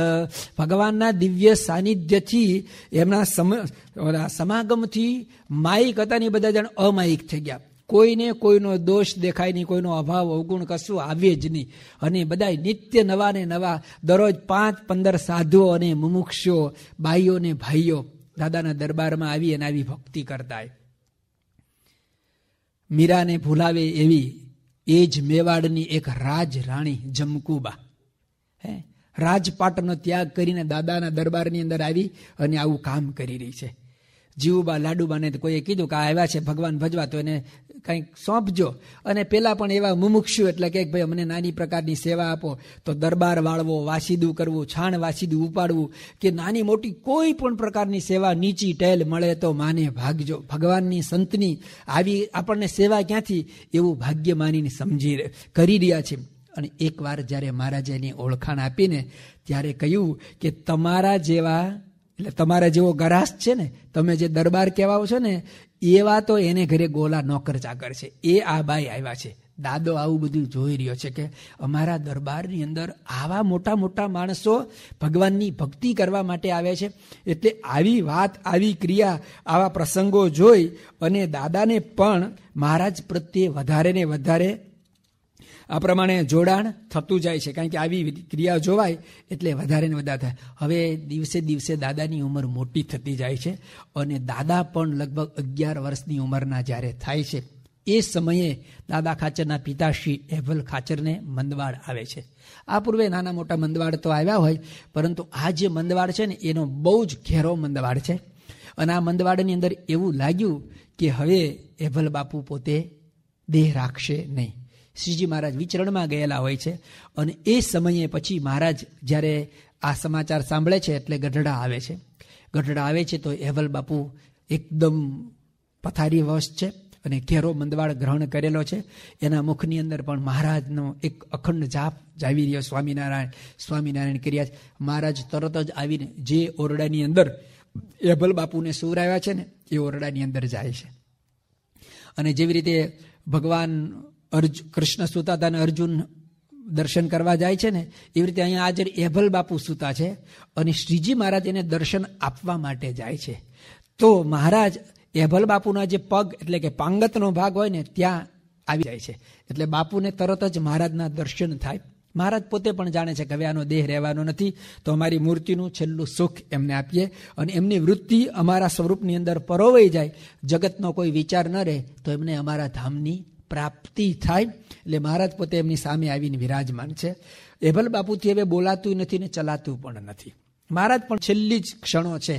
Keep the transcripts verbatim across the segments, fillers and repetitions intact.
ભગવાનના દિવ્ય સાનિધ્યથી, એમના સમાગમથી માયિક હતા ને બધા જણ અમાયિક થઈ ગયા. કોઈને કોઈનો દોષ દેખાય નહીં, કોઈનો અભાવ અવગુણ કશું આવે જ નહીં. અને બધા નિત્ય નવા ને નવા દરરોજ પાંચ પંદર સાધુઓ અને મુમુક્ષો બાઈઓ ને ભાઈઓ દાદાના દરબારમાં આવી અને આવી ભક્તિ કરતા. મીરાને ભૂલાવે એવી એ જ મેવાડની એક રાજ રાણી જમકુબા હે રાજપાટનો ત્યાગ કરીને દાદાના દરબારની અંદર આવી અને આવું કામ કરી રહી છે. જીવુબા લાડુબાને કોઈએ કીધું કે આ આવ્યા છે ભગવાન ભજવા, તો એને કંઈક સોંપજો. અને પેલા પણ એવા મુમુક્ષુ એટલે કે ભાઈ અમને નાની પ્રકારની સેવા આપો, તો દરબાર વાળવો, વાસીદું કરવું, છાણ વાસીદું ઉપાડવું કે નાની મોટી કોઈ પણ પ્રકારની સેવા નીચી ટેલ મળે તો માને ભાગજો. ભગવાનની સંતની આવી આપણને સેવા ક્યાંથી, એવું ભાગ્ય માનીને સમજી કરી રહ્યા છે. અને એકવાર જ્યારે મહારાજે એની ઓળખાણ આપીને ત્યારે કહ્યું કે તમારા જેવા એટલે તમારા જેવો ગરાસ છે ને, તમે જે દરબાર કહેવાઓ છો ને, એવા તો એને ઘરે ગોલા નોકર ચાકર છે. એ આ બાઈ આવ્યા છે. દાદો આવું બધું જોઈ રહ્યો છે કે અમારા દરબારની અંદર આવા મોટા મોટા માણસો ભગવાનની ભક્તિ કરવા માટે આવ્યા છે. એટલે આવી વાત, આવી ક્રિયા, આવા પ્રસંગો જોઈ અને દાદાને પણ મહારાજ પ્રત્યે વધારે ને વધારે આ પ્રમાણે જોડાણ થતું જાય છે. કારણ કે આવી ક્રિયા જોવાય એટલે વધારે ને વધારે થાય. હવે દિવસે દિવસે દાદાની ઉંમર મોટી થતી જાય છે અને દાદા પણ લગભગ અગિયાર વર્ષની ઉંમરના જ્યારે થાય છે એ સમયે દાદા ખાચરના પિતાશ્રી એભલ ખાચરને મંદવાડ આવે છે. આ પૂર્વે નાના મોટા મંદવાડ તો આવ્યા હોય, પરંતુ આ જે મંદવાડ છે ને એનો બહુ જ ઘેરો મંદવાડ છે. અને આ મંદવાડની અંદર એવું લાગ્યું કે હવે એભલ બાપુ પોતે દેહ રાખશે નહીં. શ્રીજી મહારાજ વિચરણમાં ગયેલા હોય છે અને એ સમયે પછી મહારાજ જ્યારે આ સમાચાર સાંભળે છે એટલે ગઢડા આવે છે. ગઢડા આવે છે તો એવલ બાપુ એકદમ પથારી વશ છે અને ઘેરો મંદવાડ ગ્રહણ કરેલો છે. એના મુખની અંદર પણ મહારાજનો એક અખંડ જાપ જાવી રહ્યો, સ્વામિનારાયણ સ્વામિનારાયણ કર્યા છે. મહારાજ તરત જ આવીને જે ઓરડાની અંદર એભલ બાપુને સુવરાવ્યા છે ને એ ઓરડાની અંદર જાય છે. અને જેવી રીતે ભગવાન અર્જુન કૃષ્ણ સૂતા હતા અને અર્જુન દર્શન કરવા જાય છે ને, એવી રીતે અહીંયા હાજર એભલ બાપુ સૂતા છે અને શ્રીજી મહારાજ એને દર્શન આપવા માટે જાય છે. તો મહારાજ એભલ બાપુના જે પગ એટલે કે પાંગતનો ભાગ હોય ને ત્યાં આવી જાય છે. એટલે બાપુને તરત જ મહારાજના દર્શન થાય. મહારાજ પોતે પણ જાણે છે કે હવે આનો દેહ રહેવાનો નથી, તો અમારી મૂર્તિનું છેલ્લું સુખ એમને આપીએ અને એમની વૃત્તિ અમારા સ્વરૂપની અંદર પરોવાઈ જાય, જગતનો કોઈ વિચાર ન રહે, તો એમને અમારા ધામની પ્રાપ્તિ થાય. એટલે મહારાજ પોતે એમની સામે આવીને વિરાજમાન છે. એભલ બાપુથી હવે બોલાતું નથી ને ચલાતું પણ નથી. મહારાજ પણ છેલ્લી જ ક્ષણો છે.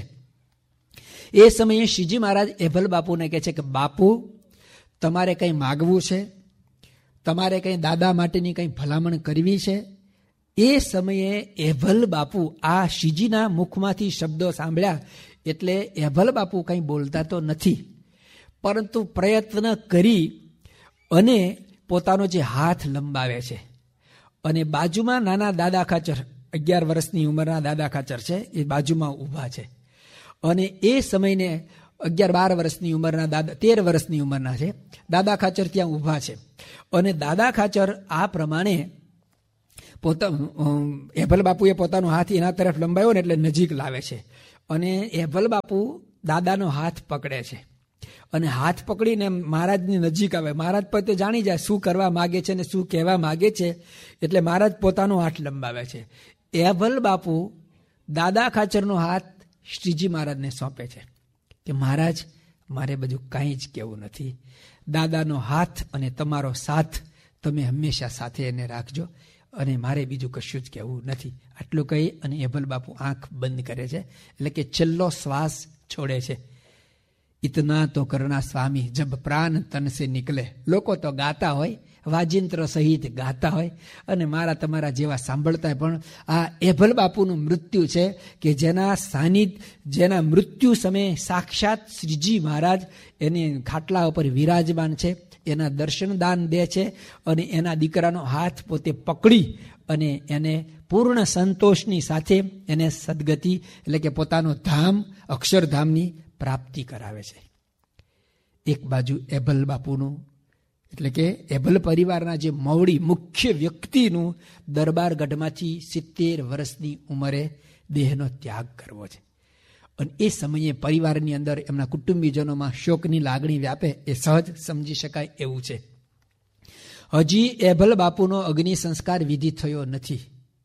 એ સમયે શ્રીજી મહારાજ એભલ બાપુને કહે છે કે બાપુ, તમારે કંઈ માગવું છે, તમારે કંઈ દાદા માટેની કંઈ ભલામણ કરવી છે. એ સમયે એભલ બાપુ આ શ્રીજીના મુખમાંથી શબ્દો સાંભળ્યા એટલે એભલ બાપુ કંઈ બોલતા તો નથી, પરંતુ પ્રયત્ન કરી અને પોતાનો જે હાથ લંબાવે છે અને બાજુમાં નાના દાદા ખાચર, અગિયાર વર્ષની ઉંમરના દાદા ખાચર છે, એ બાજુમાં ઊભા છે. અને એ સમયને અગિયાર બાર વર્ષની ઉંમરના દાદા, તેર વર્ષની ઉંમરના છે દાદા ખાચર ત્યાં ઊભા છે. અને દાદા ખાચર આ પ્રમાણે પોતા એભલ બાપુએ પોતાનો હાથ એના તરફ લંબાવ્યો ને એટલે નજીક લાવે છે અને એભલ બાપુ દાદાનો હાથ પકડે છે અને હાથ પકડીને મહારાજની નજીક આવે. મહારાજ પોતે જાણી જાય શું કરવા માગે છે ને શું કહેવા માગે છે, એટલે મહારાજ પોતાનો હાથ લંબાવે છે. એભલ બાપુ દાદા ખાચરનો હાથ શ્રીજી મહારાજને સોંપે છે કે મહારાજ, મારે બધું કાંઈ જ કહેવું નથી. દાદાનો હાથ અને તમારો સાથ તમે હંમેશા સાથે એને રાખજો અને મારે બીજું કશું જ કહેવું નથી. આટલું કહી અને એભલ બાપુ આંખ બંધ કરે છે, એટલે કે છેલ્લો શ્વાસ છોડે છે. ઇતના તો કરના સ્વામી જબ પ્રાણ તન સે નિકલે. લોકો તો ગાતા હોય, વાજિંત્ર સહિત ગાતા હોય અને મારા તમારા જેવા સાંભળતા પણ આ એભલ બાપુનું મૃત્યુ છે કે જેના સાનિધ્ય, જેના મૃત્યુ સમયે સાક્ષાત શ્રીજી મહારાજ એની ખાટલા ઉપર વિરાજમાન છે, એના દર્શન દાન દે છે અને એના દીકરાનો હાથ પોતે પકડી અને એને પૂર્ણ સંતોષની સાથે એને સદગતિ એટલે કે પોતાનો ધામ, અક્ષરધામની પ્રાપ્તિ કરાવે છે. એક બાજુ એભલ બાપુનું એટલે કે એભલ પરિવારના જે મવડી મુખ્ય વ્યક્તિનું દરબાર ગઢમાંથી સિત્તેર વર્ષની ઉંમરે દેહનો ત્યાગ કરવો છે. અને એ સમયે પરિવારની અંદર એમના કુટુંબીજનોમાં શોકની લાગણી વ્યાપે એ સહજ સમજી શકાય એવું છે. હજી એભલ બાપુનો અગ્નિ સંસ્કાર વિધિ થયો નથી.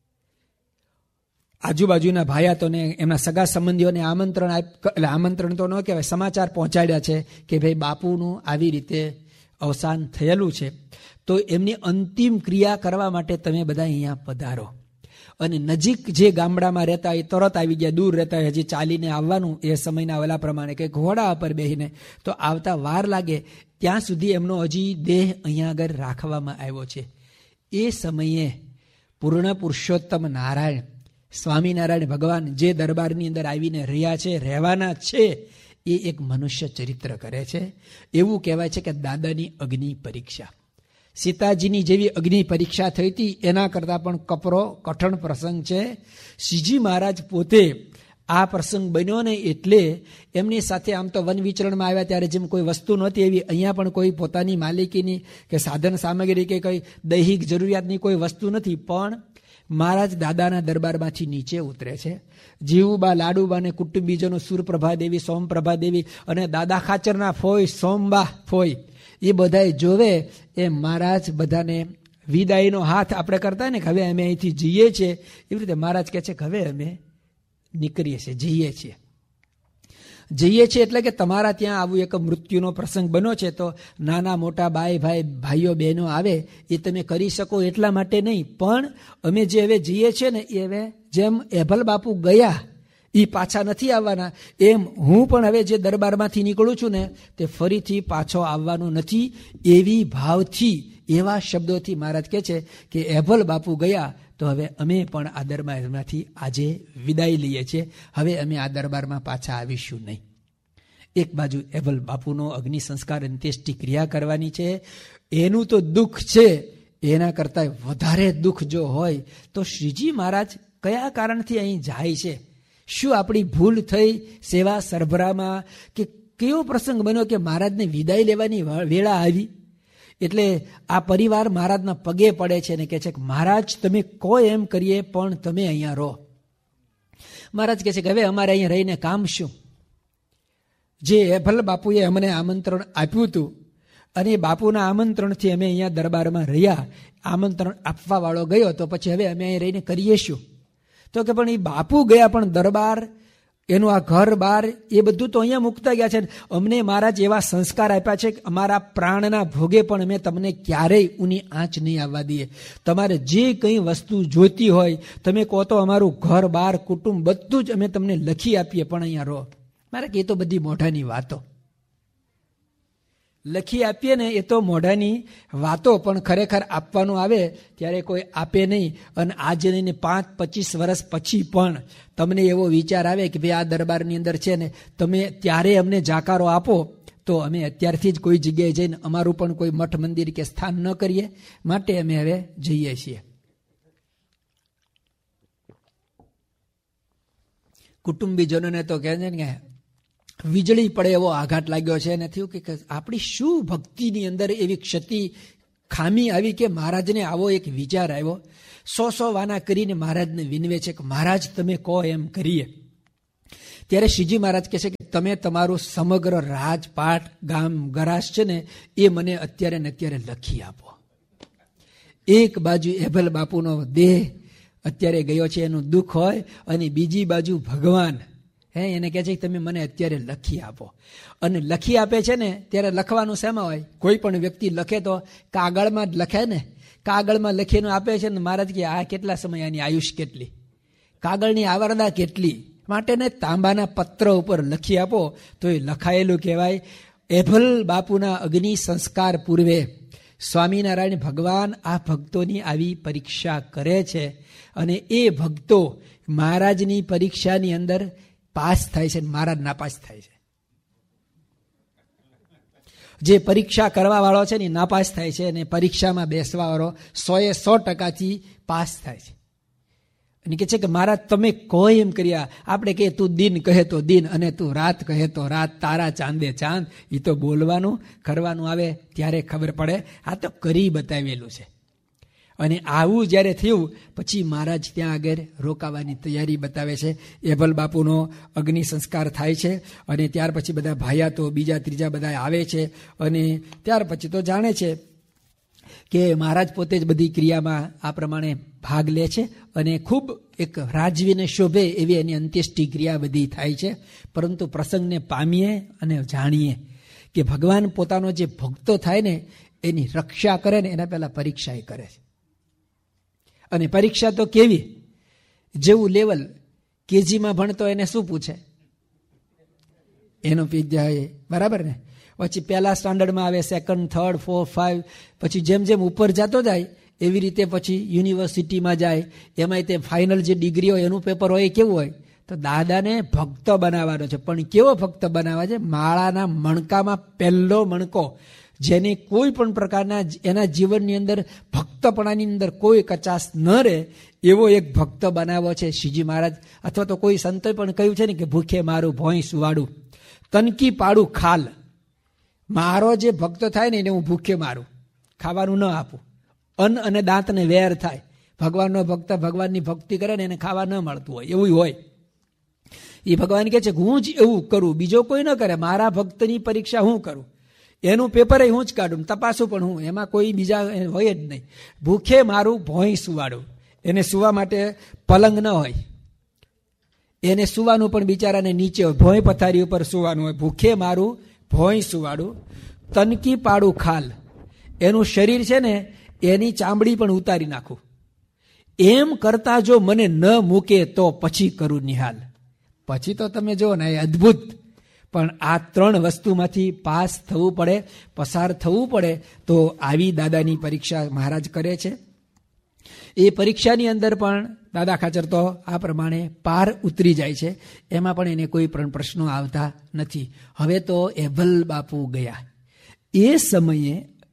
આજુબાજુના ભાયાતોને એમના સગા સંબંધીઓને આમંત્રણ એટલે આમંત્રણ તો ન કહેવાય, સમાચાર પહોંચાડ્યા છે કે ભાઈ બાપુનું આવી રીતે અવસાન થયેલું છે, તો એમની અંતિમ ક્રિયા કરવા માટે તમે બધા અહીંયા પધારો. અને નજીક જે ગામડામાં રહેતા હોય તરત આવી ગયા, દૂર રહેતા હોય હજી ચાલીને આવવાનું એ સમયના વલા પ્રમાણે કે ઘોડા પર બેસીને તો આવતા વાર લાગે, ત્યાં સુધી એમનો હજી દેહ અહીંયા આગળ રાખવામાં આવ્યો છે. એ સમયે પૂર્ણ પુરુષોત્તમ નારાયણ સ્વામિનારાયણ ભગવાન જે દરબારની અંદર આવીને રહ્યા છે, રહેવાના છે, એ એક મનુષ્ય ચરિત્ર કરે છે. એવું કહેવાય છે કે દાદાની અગ્નિ પરીક્ષા, સીતાજીની જેવી અગ્નિ પરીક્ષા થઈ હતી એના કરતાં પણ કપરો કઠણ પ્રસંગ છે. શ્રીજી મહારાજ પોતે આ પ્રસંગ બન્યો ને એટલે એમની સાથે આમ તો વન વિચરણમાં આવ્યા ત્યારે જેમ કોઈ વસ્તુ નહોતી એવી અહીંયા પણ કોઈ પોતાની માલિકીની કે સાધન સામગ્રી કે કોઈ દૈહિક જરૂરિયાતની કોઈ વસ્તુ નથી. પણ મહારાજ દાદાના દરબારમાંથી નીચે ઉતરે છે. જીવુબા લાડુબા ને કુટુંબીજનો સુરપ્રભા દેવી, સોમપ્રભા દેવી અને દાદા ખાચરના ફોઈ સોમબા ફોઈ એ બધાએ જોવે એ મહારાજ બધાને વિદાયનો હાથ આપણે કરતા ને હવે અમે અહીંથી જઈએ છીએ, એવી રીતે મહારાજ કહે છે કે હવે અમે નીકળીએ છીએ, જઈએ છીએ. જઈએ છીએ એટલે કે તમારા ત્યાં આવું એક મૃત્યુનો પ્રસંગ બન્યો છે તો નાના મોટા બાઈ ભાઈ ભાઈઓ બહેનો આવે એ તમે કરી શકો એટલા માટે નહીં, પણ અમે જે હવે જઈએ છીએ ને એ હવે જેમ એભલ બાપુ ગયા એ પાછા નથી આવવાના, એમ હું પણ હવે જે દરબારમાંથી નીકળું છું ને તે ફરીથી પાછો આવવાનો નથી. એવી ભાવથી એવા શબ્દોથી મહારાજ કહે છે કે એભલ બાપુ ગયા તો હવે અમે પણ આ દરબારમાંથી આજે વિદાય લઈએ છીએ, હવે અમે આ દરબારમાં પાછા આવીશું નહીં. એક બાજુ એભલ બાપુનો અગ્નિ સંસ્કાર અંત્યેષ્ટિ ક્રિયા કરવાની છે, એનું તો દુઃખ છે, એના કરતાં વધારે દુઃખ જો હોય તો શ્રીજી મહારાજ કયા કારણથી અહીં જાય છે? શું આપણી ભૂલ થઈ સેવા સરભરામાં કે કેવો પ્રસંગ બન્યો કે મહારાજને વિદાય લેવાની વેળા આવી? એટલે આ પરિવાર મહારાજના પગે પડે છે ને કહે છે કે મહારાજ તમે કહો એમ કરીએ પણ તમે અહીંયા રહો. મહારાજ કહે છે કે હવે અમારે અહીંયા રહીને કામ શું? જે એભલ બાપુએ અમને આમંત્રણ આપ્યું હતું અને બાપુના આમંત્રણથી અમે અહીંયા દરબારમાં રહ્યા, આમંત્રણ આપવા વાળો ગયો તો પછી હવે અમે અહીં રહીને કરીએ શું? તો કે પણ એ બાપુ ગયા પણ દરબાર એનું આ ઘર બાર એ બધું તો અહીંયા મૂકતા ગયા છે. અમને મહારાજ એવા સંસ્કાર આપ્યા છે કે અમારા પ્રાણના ભોગે પણ અમે તમને ક્યારેય ઊની આંચ નહીં આવવા દઈએ. તમારે જે કંઈ વસ્તુ જોઈતી હોય તમે કહો તો અમારું ઘર બાર કુટુંબ બધું જ અમે તમને લખી આપીએ, પણ અહીંયા રહો. મારે કે એ તો બધી મોઢાની વાતો, લખી આપીએ ને એ તો મોઢાની વાતો, પણ ખરેખર આપવાનું આવે ત્યારે કોઈ આપે નહીં. અને આજે નહીં પાંચ પચીસ વર્ષ પછી પણ તમને એવો વિચાર આવે કે ભાઈ આ દરબારની અંદર છે ને તમે ત્યારે અમને જાકારો આપો તો અમે અત્યારથી જ કોઈ જગ્યાએ જઈને અમારું પણ કોઈ મઠ મંદિર કે સ્થાન ન કરીએ, માટે અમે હવે જઈએ છીએ. કુટુંબીજનોને તો કહે છે ને વીજળી પડે એવો આઘાત લાગ્યો છે, અને થયું કે આપણી શું ભક્તિની અંદર એવી ક્ષતિ ખામી આવી કે મહારાજને આવો એક વિચાર આવ્યો. સો સો વાના કરીને મહારાજને વિનવે છે કે મહારાજ તમે કહો એમ કરીએ. ત્યારે શ્રીજી મહારાજ કહે છે કે તમે તમારું સમગ્ર રાજપાટ ગામ ગરાસ છે ને એ મને અત્યારે ને અત્યારે લખી આપો. એક બાજુ એભલ બાપુનો દેહ અત્યારે ગયો છે એનું દુઃખ હોય, અને બીજી બાજુ ભગવાન હે એને કહે છે કે તમે મને અત્યારે લખી આપો. અને લખી આપે છે ને ત્યારે લખવાનું શેમાં હોય? કોઈ પણ વ્યક્તિ લખે તો કાગળમાં જ લખે ને, કાગળમાં લખીને આપે છે ને મહારાજ કે આ કેટલા સમય, આની આયુષ કેટલી, કાગળની આવરદા કેટલી, માટે ને તાંબાના પત્ર ઉપર લખી આપો તો એ લખાયેલું કહેવાય. એભલ બાપુના અગ્નિ સંસ્કાર પૂર્વે સ્વામિનારાયણ ભગવાન આ ભક્તોની આવી પરીક્ષા કરે છે, અને એ ભક્તો મહારાજની પરીક્ષાની અંદર પાસ થાય છે, મહારાજ નાપાસ થાય છે. જે પરીક્ષા કરવા વાળો છે ને નાપાસ થાય છે, અને પરીક્ષામાં બેસવા વાળો સો એ સો ટકાથી પાસ થાય છે. અને કે છે કે મહારાજ તમે કહો એમ કર્યા. આપણે કહીએ તું દિન કહે તો દિન અને તું રાત કહે તો રાત, તારા ચાંદે ચાંદ. એ તો બોલવાનું કરવાનું આવે ત્યારે ખબર પડે. આ તો કરી બતાવેલું છે. અને આવું જ્યારે થયું પછી મહારાજ ત્યાં આગળ રોકાવાની તૈયારી બતાવે છે. એભલ બાપુનો અગ્નિ સંસ્કાર થાય છે અને ત્યાર પછી બધા ભાયાતો બીજા ત્રીજા બધા આવે છે અને ત્યાર પછી તો જાણે છે કે મહારાજ પોતે જ બધી ક્રિયામાં આ પ્રમાણે ભાગ લે છે અને ખૂબ એક રાજવીને શોભે એવી એની અંત્યેષ્ટિ ક્રિયા બધી થાય છે. પરંતુ પ્રસંગને પામીએ અને જાણીએ કે ભગવાન પોતાનો જે ભક્તો થાય ને એની રક્ષા કરે ને એના પહેલા પરીક્ષા કરે છે. અને પરીક્ષા તો કેવી? જેવું લેવલ કેજીમાં ભણતો એને શું પૂછે? એનો પીધા બરાબર ને. પછી પહેલા સ્ટાન્ડર્ડમાં આવે, સેકન્ડ, થર્ડ, ફોર, ફાઈવ, પછી જેમ જેમ ઉપર જતો જાય એવી રીતે પછી યુનિવર્સિટીમાં જાય. એમાંય તે ફાઇનલ જે ડિગ્રી હોય એનું પેપર હોય કેવું હોય? તો દાદાને ભક્ત બનાવવાનો છે. પણ કેવો ભક્ત બનાવવા છે? માળાના મણકામાં પહેલો મણકો, જેને કોઈ પણ પ્રકારના એના જીવનની અંદર ભક્તપણાની અંદર કોઈ કચાશ ન રહે એવો એક ભક્ત બનાવો છે શ્રીજી મહારાજ. અથવા તો કોઈ સંતોએ પણ કહ્યું છે ને કે ભૂખે મારું ભોંય સુવાડું, તનકી પાડું ખાલ. મારો જે ભક્ત થાય ને એને હું ભૂખે મારું, ખાવાનું ન આપું. અન્ન અને દાંતને વેર થાય. ભગવાનનો ભક્ત ભગવાનની ભક્તિ કરે ને એને ખાવા ન મળતું હોય એવું હોય. એ ભગવાન કહે છે કે હું જ એવું કરું, બીજો કોઈ ન કરે. મારા ભક્તની પરીક્ષા હું કરું, એનું પેપર હું જ કાઢું, તપાસું પણ હું, એમાં કોઈ બીજા હોય જ નહીં. ભૂખે મારું ભોંય સુવાડું. એને સુવા માટે પલંગ ન હોય, એને સુવાનું પણ બિચારાને નીચે હોય, ભોંય પથારી ઉપર સુવાનું હોય. ભૂખે મારું ભોંય સુવાડું, તનકી પાડું ખાલ. એનું શરીર છે ને એની ચામડી પણ ઉતારી નાખું. એમ કરતા જો મને ન મૂકે તો પછી કરું નિહાલ. પછી તો તમે જો ને એ અદ્ભુત. પણ આ ત્રણ વસ્તુમાંથી પાસ થવું પડે, પસાર થવું પડે. તો આવી દાદાની પરીક્ષા મહારાજ કરે છે. એ પરીક્ષાની અંદર પણ દાદા ખાચર તો આ પ્રમાણે પાર ઉતરી જાય છે. એમાં પણ એને કોઈ પણ પ્રશ્નો આવતા નથી. હવે તો એભલ બાપુ ગયા. એ સમયે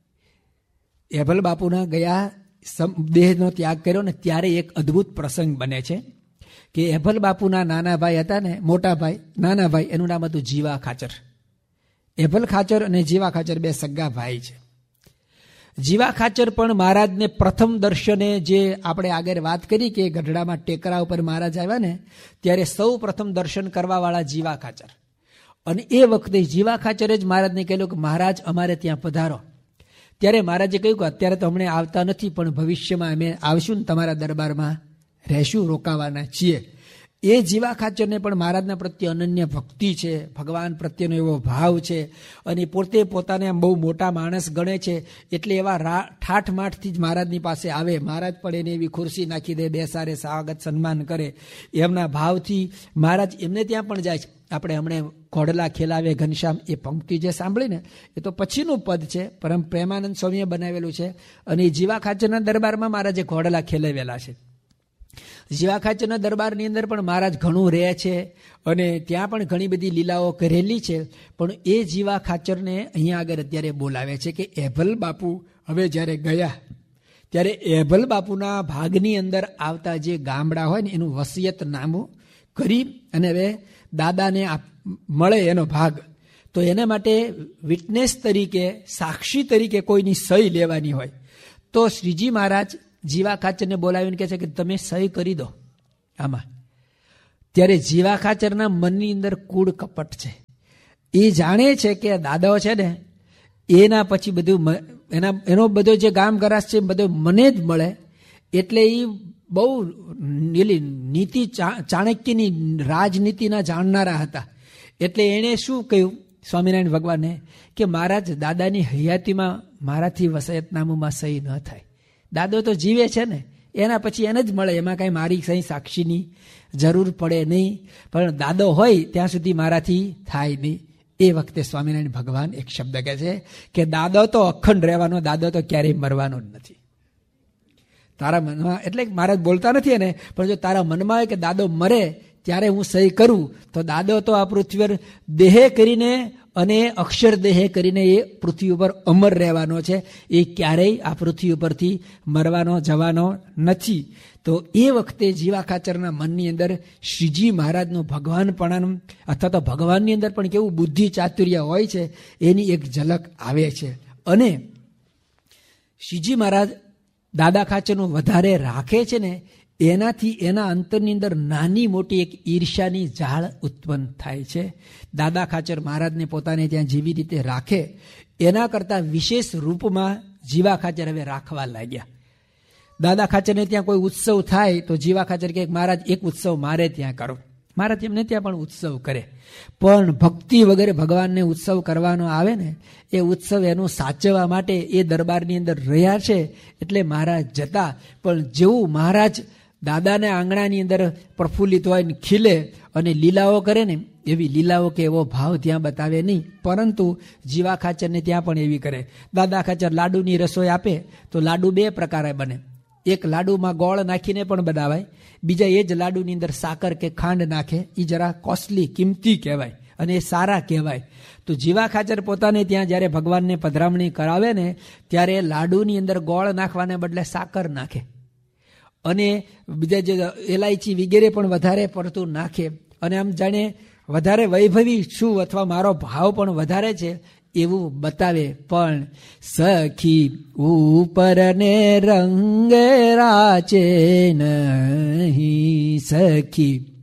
એભલ બાપુના ગયા દેહનો ત્યાગ કર્યો ને ત્યારે એક અદ્ભુત પ્રસંગ બને છે કે એભલ બાપુના નાના ભાઈ હતા ને, મોટા ભાઈ, નાના ભાઈ, એનું નામ હતું જીવા ખાચર. એભલ ખાચર અને જીવા ખાચર બે સગા ભાઈ છે. જીવા ખાચર પણ મહારાજને પ્રથમ દર્શને, જે આપણે આગળ વાત કરી કે ગઢડામાં ટેકરા ઉપર મહારાજ આવ્યા ને ત્યારે સૌ પ્રથમ દર્શન કરવાવાળા જીવા ખાચર. અને એ વખતે જીવા ખાચરે જ મહારાજને કહેલું કે મહારાજ અમારે ત્યાં પધારો. ત્યારે મહારાજે કહ્યું કે અત્યારે તો હમણાં આવતા નથી, પણ ભવિષ્યમાં અમે આવશું ને તમારા દરબારમાં રહેશું, રોકાવાના છીએ. એ જીવા ખાચરને પણ મહારાજના પ્રત્યે અનન્ય ભક્તિ છે, ભગવાન પ્રત્યેનો એવો ભાવ છે. અને પોતે પોતાને બહુ મોટા માણસ ગણે છે. એટલે એવા ઠાઠ માઠથી જ મહારાજની પાસે આવે. મહારાજ પણ એને એવી ખુરશી નાખી દે, બેસાડે, સ્વાગત સન્માન કરે. એમના ભાવથી મહારાજ એમને ત્યાં પણ જાય છે. આપણે હમણે ઘોડલા ખેલાવે ઘનશ્યામ એ પંક્તિ જે સાંભળી ને એ તો પછીનું પદ છે, પરમ પ્રેમાનંદ સ્વામીએ બનાવેલું છે. અને જીવા ખાચરના દરબારમાં મહારાજે ઘોડલા ખેલાવેલા છે. જીવા ખાચરના દરબારની અંદર પણ મહારાજ ઘણું રહે છે અને ત્યાં પણ ઘણી બધી લીલાઓ કરેલી છે. પણ એ જીવા ખાચરને અહીંયા આગળ અત્યારે બોલાવે છે કે એભલ બાપુ હવે જ્યારે ગયા ત્યારે એભલ બાપુના ભાગની અંદર આવતા જે ગામડા હોય ને એનું વસિયતનામું કરી અને હવે દાદાને મળે એનો ભાગ. તો એના માટે વિટનેસ તરીકે, સાક્ષી તરીકે કોઈની સહી લેવાની હોય તો શ્રીજી મહારાજ જીવા ખાચરને બોલાવીને કહે છે કે તમે સહી કરી દો આમાં. ત્યારે જીવા ખાચરના મનની અંદર કૂડ કપટ છે. એ જાણે છે કે દાદાઓ છે ને એના પછી બધું એના એનો બધો જે ગામ ગરાસ છે બધો મને જ મળે. એટલે એ બહુ નીતિ ચાણક્યની રાજનીતિના જાણનારા હતા. એટલે એણે શું કહ્યું સ્વામિનારાયણ ભગવાનને કે મહારાજ દાદાની હયાતીમાં મારાથી વસાયતનામુમાં સહી ન થાય. દાદો તો જીવે છે ને, એના પછી એને જ મળે, એમાં કાંઈ મારી સહી સાક્ષીની જરૂર પડે નહીં. પણ દાદો હોય ત્યાં સુધી મારાથી થાય નહીં. એ વખતે સ્વામિનારાયણ ભગવાન એક શબ્દ કહે છે કે દાદો તો અખંડ રહેવાનો, દાદો તો ક્યારેય મરવાનો જ નથી. તારા મનમાં, એટલે મહારાજ બોલતા નથી એને, પણ જો તારા મનમાં હોય કે દાદો મરે ત્યારે હું સહી કરું, તો દાદો તો આ પૃથ્વી પર દેહે કરીને અને અક્ષર દેહે કરીને એ પૃથ્વી ઉપર અમર રહેવાનો છે. એ ક્યારેય આ પૃથ્વી ઉપરથી મરવાનો જવાનો નથી. તો એ વખતે જીવા ખાચરના મનની અંદર શ્રીજી મહારાજનું ભગવાનપણાનું અથવા તો ભગવાનની અંદર પણ કેવું બુદ્ધિ ચાતુર્ય હોય છે એની એક ઝલક આવે છે. અને શ્રીજી મહારાજ દાદા ખાચરનું વધારે રાખે છે ને એનાથી એના અંતરની અંદર નાની મોટી એક ઈર્ષ્યાની ઝાડ ઉત્પન્ન થાય છે. દાદા ખાચર મહારાજને પોતાને ત્યાં જેવી રીતે રાખે એના કરતાં વિશેષ રૂપમાં જીવા ખાચર હવે રાખવા લાગ્યા. દાદા ખાચરને ત્યાં કોઈ ઉત્સવ થાય તો જીવા ખાચર કહે મહારાજ એક ઉત્સવ મારે ત્યાં કરો. મહારાજ એમને ત્યાં પણ ઉત્સવ કરે, પણ ભક્તિ વગેરે ભગવાનને ઉત્સવ કરવાનો આવે ને એ ઉત્સવ એનું સાચવવા માટે એ દરબારની અંદર રહ્યા છે એટલે મહારાજ જતા. પણ જેવું મહારાજ દાદાને આંગણાની અંદર પ્રફુલ્લિત હોય ને ખીલે અને લીલાઓ કરે ને એવી લીલાઓ કે એવો ભાવ ત્યાં બતાવે નહીં, પરંતુ જીવા ખાચરને ત્યાં પણ એવી કરે. દાદા ખાચર લાડુની રસોઈ આપે તો લાડુ બે પ્રકારે બને. એક લાડુમાં ગોળ નાખીને પણ બનાવાય, બીજા એ જ લાડુની અંદર સાકર કે ખાંડ નાખે, એ જરા કોસ્ટલી કિંમતી કહેવાય અને એ સારા કહેવાય. તો જીવા ખાચર પોતાને ત્યાં જ્યારે ભગવાનને પધરામણી કરાવે ને ત્યારે લાડુની અંદર ગોળ નાખવાને બદલે સાકર નાખે અને બીજા જે એલાયચી વગેરે પણ વધારે પડતું નાખે અને આમ જાણે વધારે વૈભવી છું અથવા મારો ભાવ પણ વધારે છે એવું બતાવે. પણ સખી ઉપર ને રંગ રાચે નહીં, સખી